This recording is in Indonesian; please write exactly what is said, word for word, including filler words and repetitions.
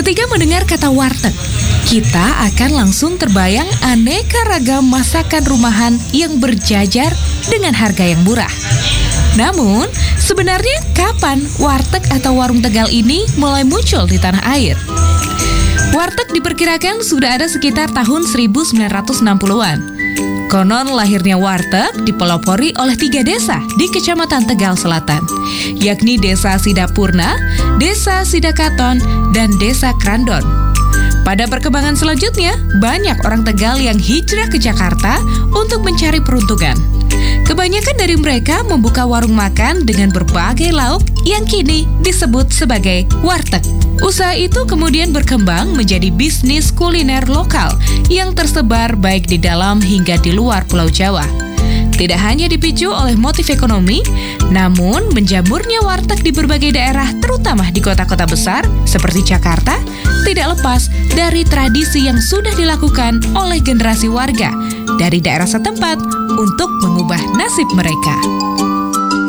Ketika mendengar kata warteg, kita akan langsung terbayang aneka ragam masakan rumahan yang berjajar dengan harga yang murah. Namun, sebenarnya kapan warteg atau warung Tegal ini mulai muncul di tanah air? Warteg diperkirakan sudah ada sekitar tahun seribu sembilan ratus enam puluhan. Konon lahirnya warteg dipelopori oleh tiga desa di Kecamatan Tegal Selatan, yakni Desa Sidapurna, Desa Sidakaton, dan Desa Krandon. Pada perkembangan selanjutnya, banyak orang Tegal yang hijrah ke Jakarta untuk mencari peruntungan. Kebanyakan dari mereka membuka warung makan dengan berbagai lauk yang kini disebut sebagai warteg. Usaha itu kemudian berkembang menjadi bisnis kuliner lokal yang tersebar baik di dalam hingga di luar Pulau Jawa. Tidak hanya dipicu oleh motif ekonomi, namun menjamurnya warteg di berbagai daerah, terutama di kota-kota besar seperti Jakarta, tidak lepas dari tradisi yang sudah dilakukan oleh generasi warga dari daerah setempat untuk mengubah nasib mereka.